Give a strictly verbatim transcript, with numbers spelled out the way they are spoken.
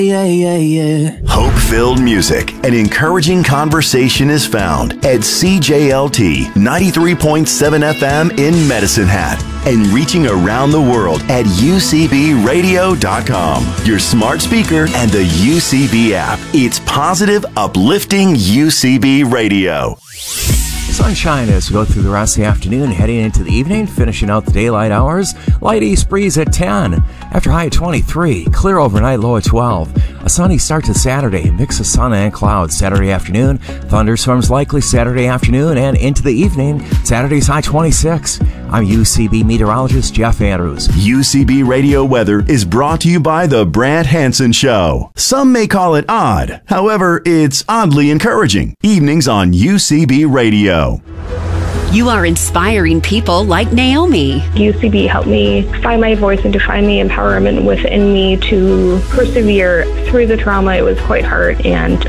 Yeah, yeah, yeah. Hope-filled music and encouraging conversation is found at C J L T ninety-three point seven F M in Medicine Hat and reaching around the world at U C B radio dot com, your smart speaker, and the U C B app. It's positive, uplifting U C B radio. Sunshine as we go through the rest of the afternoon, heading into the evening, finishing out the daylight hours. Light east breeze at ten. After high at twenty-three. Clear overnight, low at twelve. A sunny start to Saturday. Mix of sun and clouds Saturday afternoon. Thunderstorms likely Saturday afternoon and into the evening. Saturday's high twenty-six. I'm U C B meteorologist Jeff Andrews. U C B Radio Weather is brought to you by The Brant Hansen Show. Some may call it odd. However, it's oddly encouraging. Evenings on U C B Radio. You are inspiring people like Naomi. U C B helped me find my voice and to find the empowerment within me to persevere through the trauma. It was quite hard, and